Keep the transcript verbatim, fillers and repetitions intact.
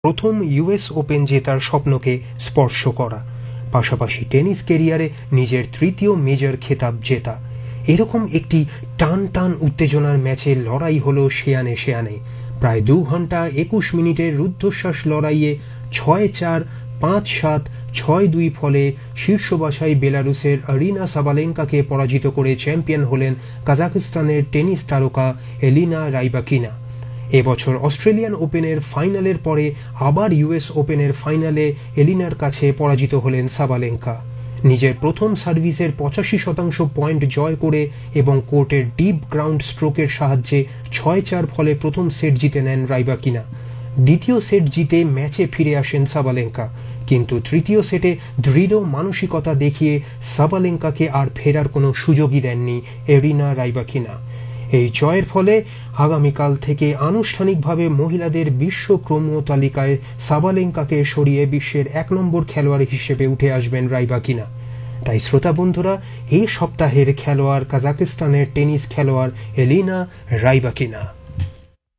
প্রথম US open জেতার স্বপ্নকে স্পর্শ করা, পাশাপাশি টেনিস ক্যারিয়ারে নিজের তৃতীয় মেজর খেতাব জেতা। এরকম একটি টান টান উত্তেজনার ম্যাচে লড়াই হলো শেয়ানে শেয়ানে। প্রায় দু ঘন্টা একুশ মিনিটের রুদ্ধশ্বাস লড়াইয়ে ছয় চার, পাঁচ সাত, ছয় দুই ফলে শীর্ষ বাছাই বেলারুসের আরিনা সাবালেঙ্কাকে পরাজিত করে চ্যাম্পিয়ন হলেন কাজাখস্তানের টেনিস তারকা এলিনা রাইবাকিনা। এবছর অস্ট্রেলিয়ান ওপেনের ফাইনালের পরে আবার ইউএস ওপেনের ফাইনালে এলিনার কাছে পরাজিত হলেন সাবালেঙ্কা। নিজের প্রথম সার্ভিসের পঁচাশি শতাংশ পয়েন্ট জয় করে এবং কোর্টের ডিপ গ্রাউন্ড স্ট্রোকের সাহায্যে ছয় চার ফলে প্রথম সেট জিতে নেন রাইবাকিনা। দ্বিতীয় সেট জিতে ম্যাচে ফিরে আসেন সাবালেঙ্কা, কিন্তু তৃতীয় সেটে দৃঢ় মানসিকতা দেখিয়ে সাবালেঙ্কাকে আর ফেরার কোনো সুযোগই দেননি এরিনা রাইবাকিনা। এই জয়ের ফলে আগামীকাল থেকে আনুষ্ঠানিকভাবে মহিলাদের বিশ্ব ক্রম তালিকায় সাবালেঙ্কাকে সরিয়ে বিশ্বের এক নম্বর খেলোয়াড় হিসেবে উঠে আসবেন রাইবাকিনা। তাই শ্রোতা বন্ধুরা, এই সপ্তাহের খেলোয়াড় কাজাখস্তানের টেনিস খেলোয়াড় এলিনা রাইবাকিনা।